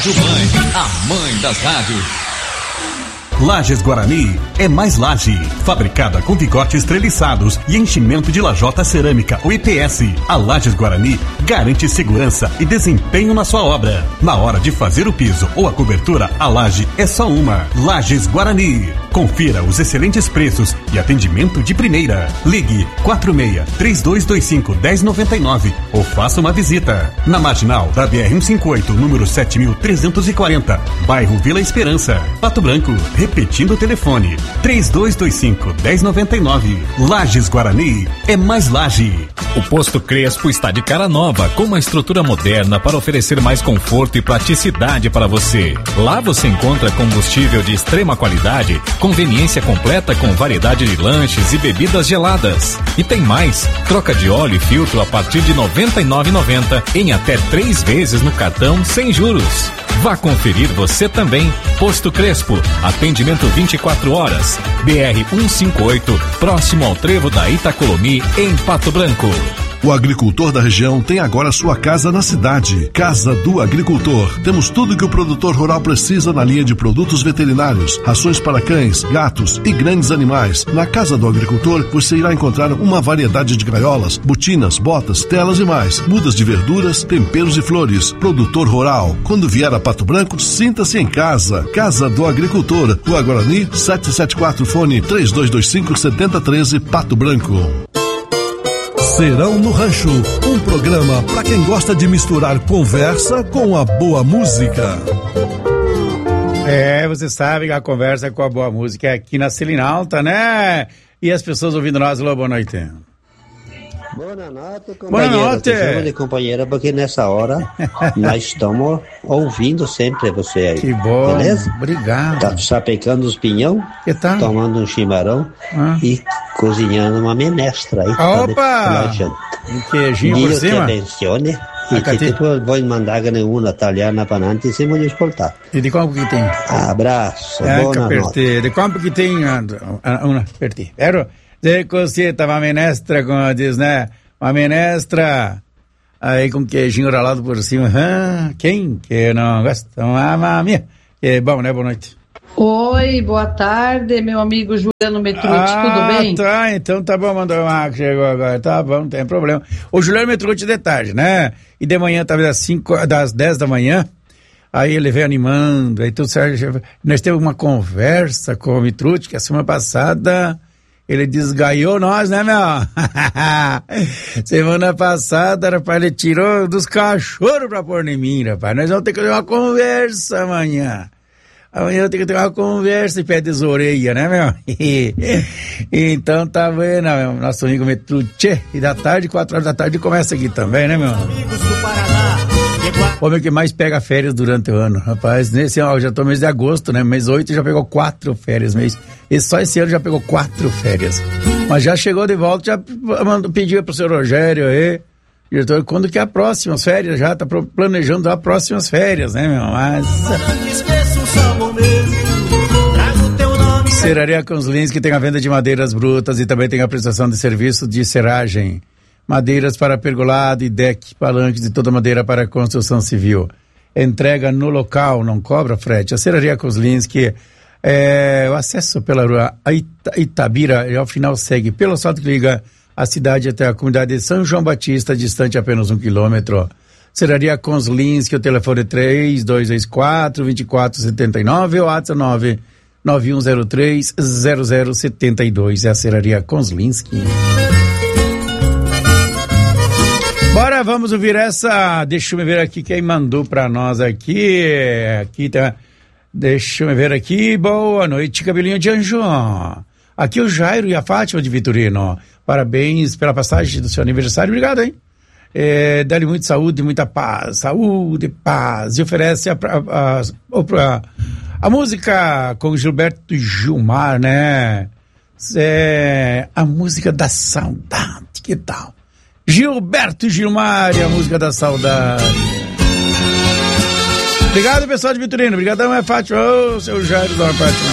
Rádio Mãe, a mãe das rádios. Lajes Guarani é mais laje, fabricada com vigotes treliçados e enchimento de lajota cerâmica, o EPS. A Lajes Guarani garante segurança e desempenho na sua obra. Na hora de fazer o piso ou a cobertura, a laje é só uma. Lajes Guarani. Confira os excelentes preços e atendimento de primeira. Ligue 46-3225-1099 ou faça uma visita. Na marginal da BR-158, número 7340, bairro Vila Esperança, Pato Branco. Repetindo o telefone, 3225-1099. Lajes Guarani é mais laje. O Posto Crespo está de cara nova, com uma estrutura moderna para oferecer mais conforto e praticidade para você. Lá você encontra combustível de extrema qualidade, conveniência completa com variedade de lanches e bebidas geladas. E tem mais, troca de óleo e filtro a partir de R$ 99,90 em até 3 vezes no cartão sem juros. Vá conferir você também. Posto Crespo, atendimento 24 horas. BR-158, próximo ao trevo da Itacolomi, em Pato Branco. O agricultor da região tem agora sua casa na cidade. Casa do Agricultor. Temos tudo que o produtor rural precisa na linha de produtos veterinários, rações para cães, gatos e grandes animais. Na Casa do Agricultor você irá encontrar uma variedade de gaiolas, botinas, botas, telas e mais. Mudas de verduras, temperos e flores. Produtor rural. Quando vier a Pato Branco, sinta-se em casa. Casa do Agricultor. Rua Guarani, 774, fone 3225-7013, Pato Branco. Serão no Rancho, um programa para quem gosta de misturar conversa com a boa música. Você sabe que a conversa com a boa música é aqui na Celina Alta, né? E as pessoas ouvindo nós, boa noite. Boa noite, companheiro. Boa noite. Te chamo de companheira porque nessa hora nós estamos ouvindo sempre você aí. Que bom. Beleza? Obrigado. Tá sapecando os pinhão, que tal? Tomando um chimarrão e cozinhando uma menestra aí. Opa! Um queijinho por cima. Attenzione. E tipo, voglio mandare una italiana panante se voglio ascoltare. E di quanto che tem? Abraço, buona notte. Di quanto che tem una per te. Vero? De cosita, uma menestra, como diz, né? Uma menestra aí com queijinho ralado por cima. Quem que não gosta? Mamma mia. É bom, né? Boa noite. Oi, boa tarde, meu amigo Juliano Metrucci, tudo bem? Tá, então tá bom, mandou uma que chegou agora, tá bom, não tem problema. O Juliano Metrucci de tarde, né? E de manhã tava das 10 da manhã, aí ele veio animando, aí tudo certo. Nós temos uma conversa com o Metrucci, que a semana passada ele desgaiou nós, né, meu? Semana passada, rapaz, ele tirou dos cachorros pra pôr em mim, rapaz. Nós vamos ter que ter uma conversa amanhã. Amanhã eu tenho que ter uma conversa e pé das orelhas, né, meu? Então tá vendo, meu? Nosso amigo Metrucci. E da tarde, 4 horas da tarde, começa aqui também, né, meu? Amigos do Paraná. O homem que mais pega férias durante o ano, rapaz. Nesse ano, já tô no mês de agosto, né? Mês 8 já pegou 4 férias. Só esse ano já pegou 4 férias. Mas já chegou de volta, já pediu pro seu Rogério aí, diretor, quando que é a próxima férias? Já tá planejando as próximas férias, né, meu? Mas... Serraria Conslins, que tem a venda de madeiras brutas e também tem a prestação de serviço de serragem. Madeiras para pergolado e deck, palanques e toda madeira para construção civil. Entrega no local, não cobra frete. A Serraria Conslins, que é o acesso pela rua Itabira, e ao final segue pelo asfalto que liga a cidade até a comunidade de São João Batista, distante apenas 1 quilômetro. Serraria Conslins, que o telefone é 3224-2479 ou WhatsApp 99103-0072. É a Serraria Konslinski. Bora, vamos ouvir essa. Deixa eu ver aqui quem mandou pra nós aqui. Aqui tá. Deixa eu ver aqui. Boa noite, cabelinho de anjo. Aqui o Jairo e a Fátima de Vitorino. Parabéns pela passagem do seu aniversário. Obrigado, hein? Dá-lhe muita saúde, muita paz. Saúde, paz. E oferece a música com Gilberto Gilmar, né? A música da saudade. Que tal? Gilberto Gilmar e a música da saudade. Obrigado, pessoal de Vitorino. Obrigadão, Fátima. Ô, seu Jairo da Fátima.